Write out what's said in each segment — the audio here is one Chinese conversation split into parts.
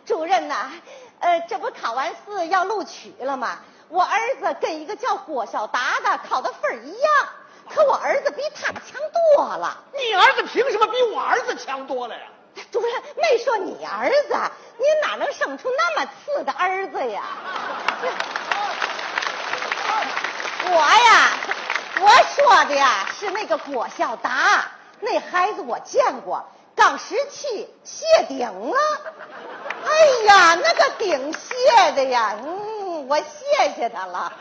主任呐，这不考完试要录取了吗？我儿子跟一个叫郭晓达的考的分一样，可我儿子比他强多了。 你儿子凭什么比我儿子强多了呀？ 主任没说你儿子，你哪能生出那么次的儿子呀？我说的呀是那个郭晓达，那孩子我见过，刚17谢顶了。哎呀，那个顶谢的呀，我谢谢他了。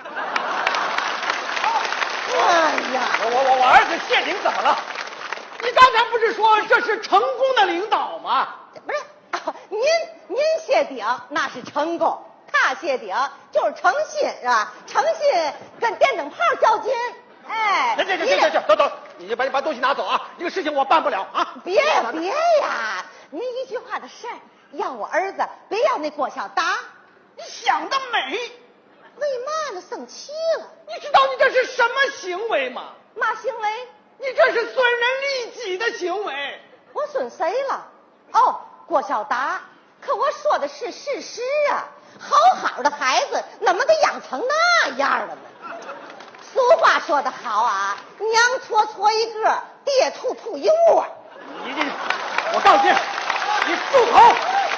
哎呀， 我儿子谢顶怎么了？你刚才不是说这是成功的领导吗？ 不是，您谢顶那是成功，他谢顶就是诚信是吧？诚信跟电灯泡较劲。哎， 走，你把东西拿走啊！这个事情我办不了啊！ 别呀，您一句话的事儿，要我儿子，别要那郭晓达。 你想得美！ 为嘛呢？生气了？ 你知道你这是什么行为吗？ 嘛行为？ 你这是损人利己的行为。 我损谁了？哦，郭晓达。可我说的是事实啊！好的孩子，怎么给养成那样了呢？俗话说得好啊，娘搓搓一个，爹吐吐一窝。 我告诉你，你住口！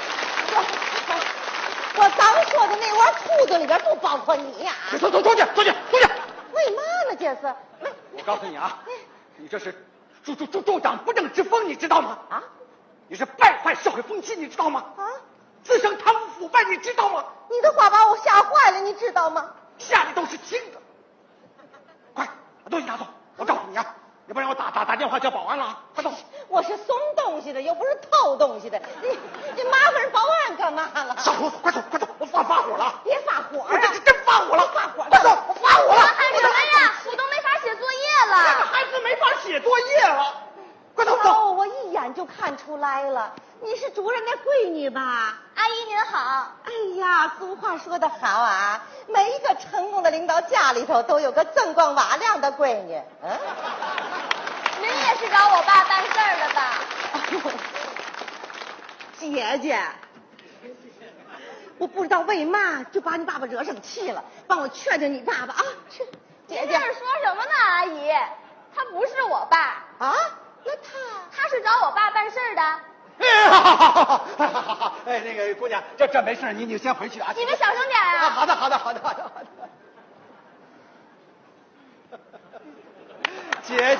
我刚说的那窝兔子里边就包括你呀！ 走去！ 为嘛呢？这是？ 我告诉你啊，你这是助长不正之风，你知道吗？ 啊？ 你是败坏社会风气，你知道吗？ 啊？ 滋生贪污腐败，你知道吗？ 你的话把我吓坏了，你知道吗？ 下里都是青的。快把东西拿走！我告诉你啊，要不然我打电话叫保安了啊！快走！ 我是送东西的，又不是偷东西的，你麻烦保安干嘛了？ 小胡子，快走！我发火了！ 别发火我这真发火了！ 发火了！ 快走！我发火了！ 干什么呀？我都没法写作业了。 这个孩子没法写作业了！快走！ 哦，我一眼就看出来了，你是主任的闺女吧？ 阿姨您好。 哎呀，俗话说得好啊，每一个成功的领导家里头都有个锃光瓦亮的闺女。 您也是找我爸办事儿的吧？ 姐姐，我不知道为嘛就把你爸爸惹生气了，帮我劝劝你爸爸啊！去，姐姐。 您这是说什么呢，阿姨？他不是我爸啊？那他是找我爸办事儿的。 好，哎，那个姑娘，这没事，你就先回去啊。 你们小声点啊！ 好的。姐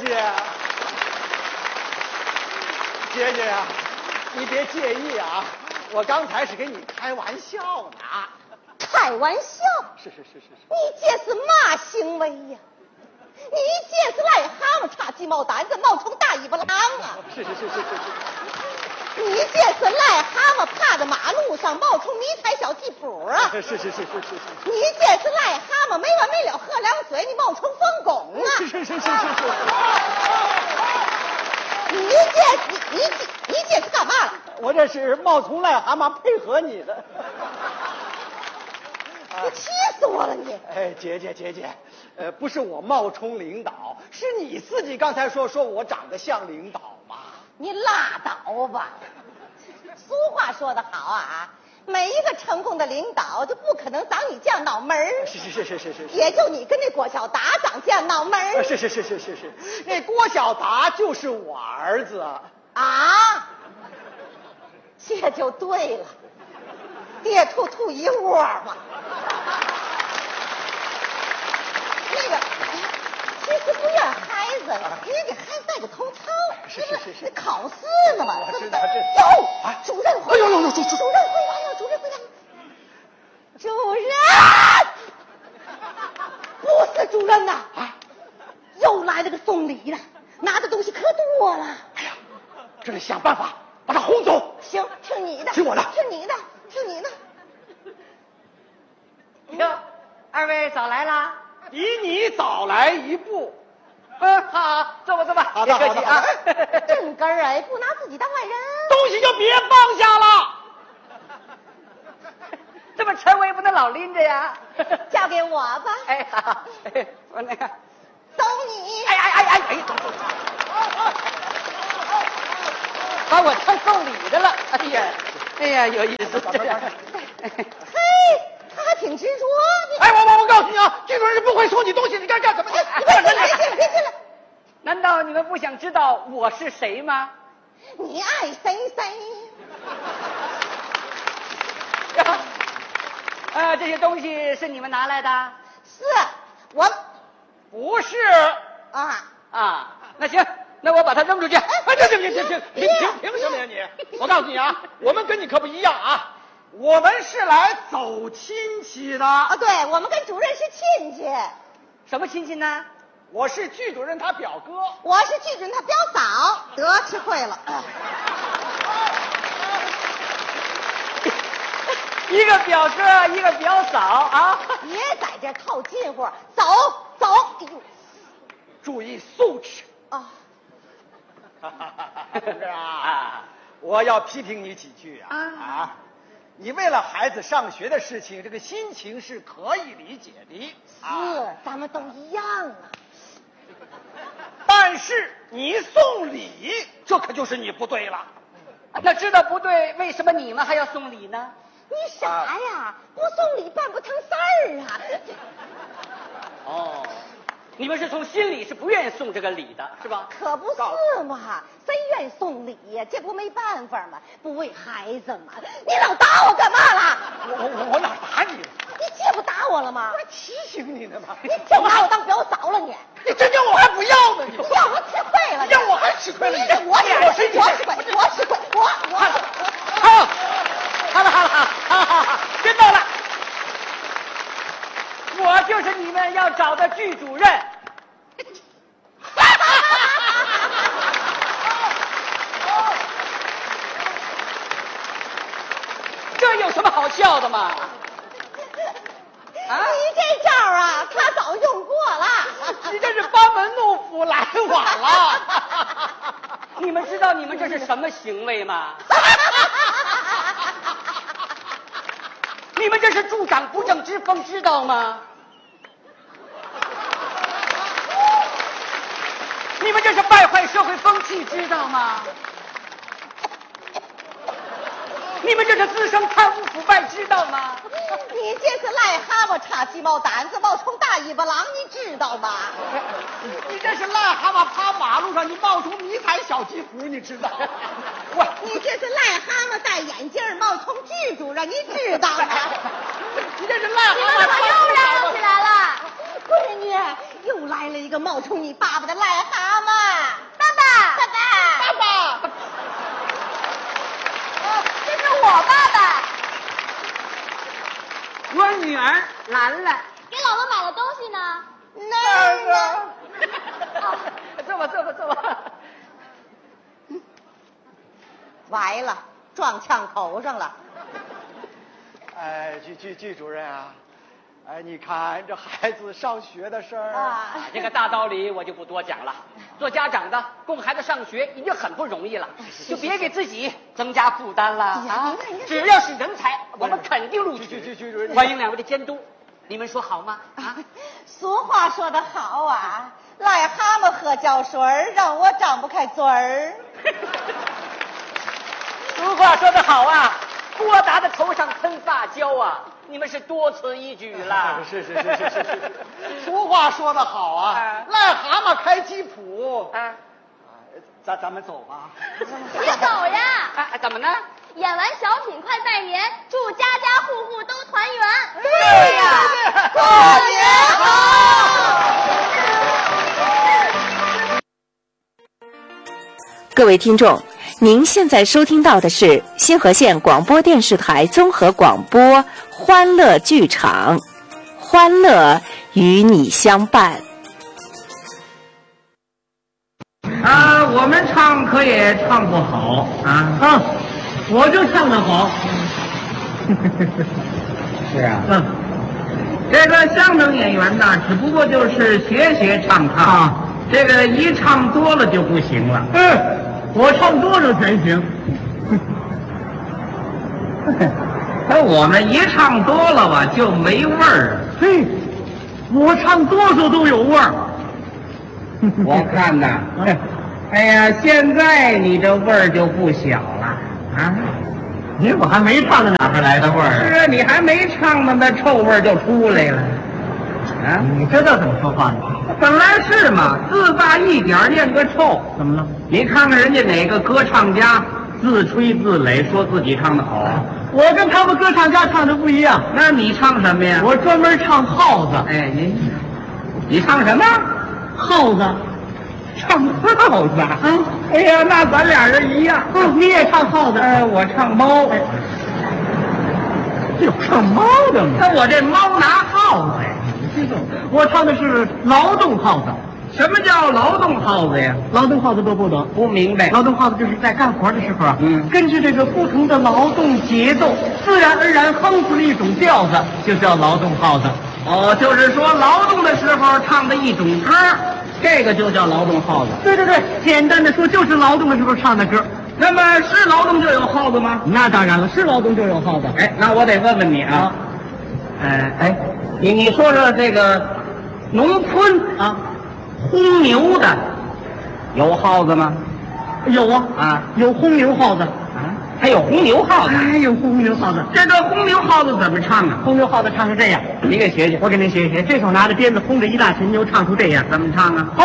姐呀，你别介意啊，我刚才是跟你开玩笑呢。 开玩笑？ 是。 你这是嘛行为呀？你这是癞蛤蟆插鸡毛掸子，冒充大尾巴狼啊！ 是。 你这是癞蛤蟆趴在马路上冒充迷彩小吉普啊！ 是。 你这是癞蛤蟆没完没了喝凉水，你冒充冯巩啊！ 是。 你这是干嘛了？ 我这是冒充癞蛤蟆配合你的。 你气死我了你！ 哎，姐，不是我冒充领导，是你自己刚才说我长得像领导嘛。 你拉倒吧！俗话说得好啊，每一个成功的领导就不可能长你这样脑门儿。 是。 也就你跟那郭晓达长这样脑门儿。 是。那郭晓达就是我儿子啊，这就对了，爹吐一窝嘛。那个，其实不怨孩子，你给孩子戴个头套。 是。 考试呢嘛。 是的， 走，主任回来。主任回来了。主任，不是主任呐！又来了个送礼的，拿的东西可多了。 哎呀，这得想办法把他轰走。 行，听你的， 听我的， 听你的。 哟，二位早来啦！ 比你早来一步。 好，坐吧， 好的别客气啊。 真根儿不拿自己当外人， 东西就别放下了。 这么沉我也不能老拎着呀。 交给我吧。 哎，好，我那个， 走你。 哎，走，把我当送礼的了。哎呀， 哎呀，有意思。 嘿，他还挺执着。 哎，我告诉你啊，剧主任是不会收你东西，你该干什么？ 别进来！ 难道你们不想知道我是谁吗？ 你爱谁谁。 这些东西是你们拿来的？ 是我不是啊， 那行，那我把它扔出去。 哎，停！凭什么呀你？我告诉你啊，我们跟你可不一样啊，我们是来走亲戚的。 啊，对，我们跟主任是亲戚。 什么亲戚呢？ 我是剧主任他表哥。 我是剧主任他表嫂。得，吃亏了。 一个表哥，一个表嫂啊！ 别在这套近乎，走。哎呦， 注意素质啊！ 同志啊，我要批评你几句啊！你为了孩子上学的事情，这个心情是可以理解的。 是，咱们都一样啊。 但是你送礼，这可就是你不对了。 那知道不对，为什么你们还要送礼呢？ 你傻呀？不送礼办不成事儿啊！ 哦，你们是从心里是不愿意送这个礼的，是吧？ 可不是嘛，谁愿意送礼呀？这不没办法吗？不为孩子吗？你老打我干嘛了？ 我哪打你了？ 你这不打我了吗？ 我提醒你呢嘛。 你净拿我当表嫂了你！ 你真要我还不要呢？你要我吃亏了？ 要我还吃亏了？ 我吃亏！ 好，别闹了，我就是你们要找的剧主任。这有什么好笑的吗？ 你这招啊，他早用过了。 你这是班门弄斧，来晚了。 你们知道你们这是什么行为吗？你们这是助长不正之风，知道吗？你们这是败坏社会风气，知道吗？你们这是滋生贪污腐败，知道吗？ 你这是癞蛤蟆插鸡毛掸子，冒充大尾巴狼，你知道吗？ 你这是癞蛤蟆趴马路上，你冒充迷彩小吉普，你知道？ 你这是癞蛤蟆戴眼镜冒充剧主任，你知道吗？ 你这是癞蛤蟆。 你们怎么又嚷嚷起来了？ 闺女，又来了一个冒充你爸爸的癞蛤蟆。 爸爸，这是我爸爸。 我女儿兰兰。 给姥姥买的东西呢？ 那儿呢？ 坐吧。 歪了，撞枪口上了。 哎，剧主任啊，哎，你看这孩子上学的事儿啊， 这个大道理我就不多讲了。做家长的供孩子上学已经很不容易了，就别给自己增加负担了啊！只要是人才，我们肯定录取。欢迎两位的监督，你们说好吗？啊， 俗话说得好啊，癞蛤蟆喝胶水儿，让我张不开嘴儿。 俗话说得好啊，郭达的头上喷发胶啊，你们是多此一举了。 是。俗话说得好啊，癞蛤蟆开吉普。咱们走吧。 别走呀！ 怎么呢？ 演完小品快拜年，祝家家户户都团圆。 对呀，过年好！ 各位听众，您现在收听到的是新河县广播电视台综合广播欢乐剧场，欢乐与你相伴。 我们唱可也唱不好啊！我就唱得好。是啊，这个相声演员呢，只不过就是学唱唱，这个一唱多了就不行了。我唱多少全行。可我们一唱多了吧，就没味儿。嘿，我唱多少都有味儿。我看呐，哎呀，现在你这味儿就不小了啊！ 您我还没唱到哪儿来的味儿？是啊，你还没唱呢，那臭味儿就出来了。啊，你这叫怎么说话呢？本来是嘛，自大一点念个臭。怎么了？你看看人家哪个歌唱家自吹自擂，说自己唱的好。我跟他们歌唱家唱的不一样。那你唱什么呀？我专门唱耗子。哎，你唱什么？耗子。唱耗子啊！哎呀，那咱俩人一样。你也唱耗子？我唱猫。有唱猫的吗？那我这猫拿耗子呀！我唱的是劳动耗子。什么叫劳动耗子呀？劳动耗子都不懂，不明白。劳动耗子就是在干活的时候啊，根据这个不同的劳动节奏，自然而然哼出了一种调子，就叫劳动耗子。哦，就是说劳动的时候唱的一种歌，这个就叫劳动耗子。对对对，简单的说就是劳动的时候唱的歌。那么是劳动就有耗子吗？那当然了，是劳动就有耗子。哎，那我得问问你啊，你说说这个农村啊，烘牛的有耗子吗？有啊，有烘牛耗子啊，还有烘牛耗子，还有烘牛耗子。这个烘牛耗子怎么唱啊？烘牛耗子唱是这样，你给学学，我给您学一学。这手拿着鞭子轰着一大群牛，唱出这样，怎么唱啊？